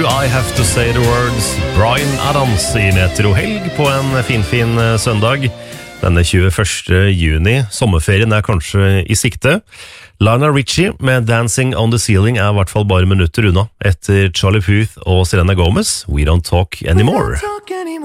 I Have To Say The Words, Bryan Adams i Metro Helg på en fin søndag. Denne 21. juni, sommerferien kanskje i sikte. Lionel Richie med Dancing on the Ceiling I hvert fall bare minutter unna. Etter Charlie Puth og Selena Gomez, We Don't Talk Anymore.